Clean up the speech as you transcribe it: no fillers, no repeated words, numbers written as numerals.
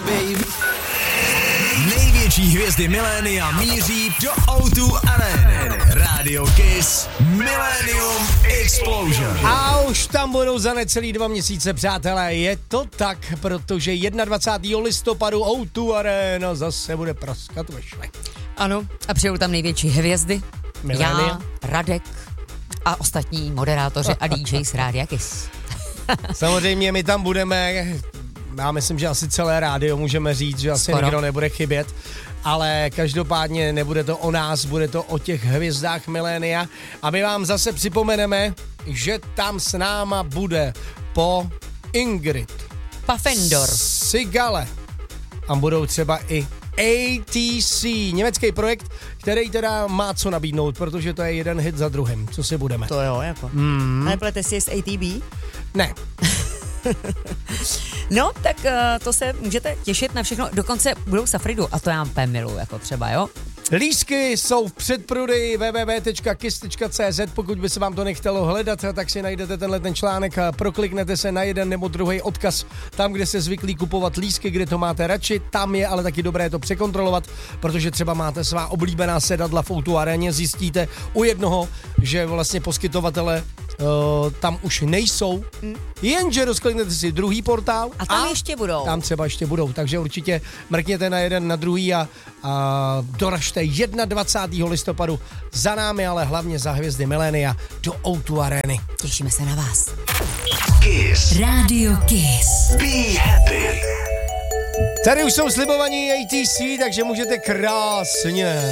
baby. Největší hvězdy milénia míří do O2 Areny. Radio Kiss Millennium Explosion. A už tam budou za necelý 2 měsíce, přátelé. Je to tak, protože 21. listopadu O2 Arena zase bude praskat ve švech. Ano, a přijdou tam největší hvězdy. Milénia. Já, Radek a ostatní moderátoři a DJ z Rádia Kiss. Samozřejmě my tam budeme, já myslím, že asi celé rádio můžeme říct, že asi Skoro. nikdo nebude chybět, ale každopádně nebude to o nás, bude to o těch hvězdách milénia a my vám zase připomeneme, že tam s náma bude po Ingrid, Pafendor, Sigale a budou třeba i ATC, německý projekt, který teda má co nabídnout, protože to je jeden hit za druhým, co si budeme. To jo, jako. Neplete si s ATB? Ne. No, tak to se můžete těšit na všechno, dokonce budou Safridu a to já úplně miluji, jako třeba, jo? Lístky jsou v předprodeji www.kiss.cz, pokud by se vám to nechtělo hledat, tak si najdete ten článek a prokliknete se na jeden nebo druhý odkaz tam, kde se zvyklí kupovat lístky, kde to máte radši, tam je ale taky dobré to překontrolovat, protože třeba máte svá oblíbená sedadla v O2 aréně, zjistíte u jednoho, že vlastně poskytovatele tam už nejsou, jenže rozkliknete si druhý portál A tam ještě budou. Tam třeba ještě budou, takže určitě mrkněte na jeden, na druhý a doražte 21. listopadu za námi, ale hlavně za hvězdy milénia do O2 Areny. Těšíme se na vás. Kiss. Radio Kiss. Be happy. Tady už jsou slibovaní ATC, takže můžete krásně